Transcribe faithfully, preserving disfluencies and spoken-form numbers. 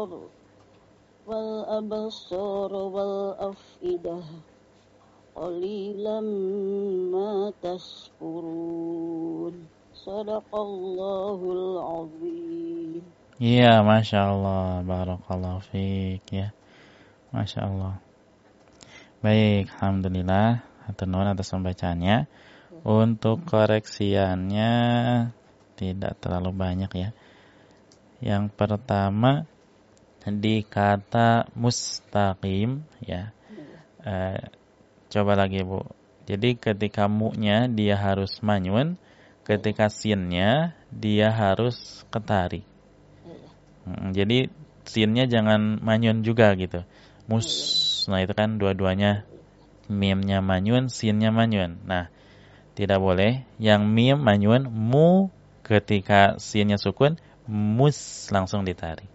والأبصار والأفئدة قليلا ما تشكرون صدق الله العظيم. Iya, Masya Allah, Barakallahu fiik ya, Masya Allah. Baik, Alhamdulillah, hatur nuhun atas pembacaannya. Untuk koreksiannya tidak terlalu banyak ya. Yang pertama di kata mustaqim ya. Eh, coba lagi Bu. Jadi ketika mu-nya dia harus manyun, ketika sin-nya dia harus ketari. Hmm, jadi sin-nya jangan manyun juga gitu. Mus, nah itu kan dua-duanya mim-nya manyun, sin-nya manyun. Nah, tidak boleh yang mim manyun, mu ketika sin-nya sukun, mus langsung ditarik.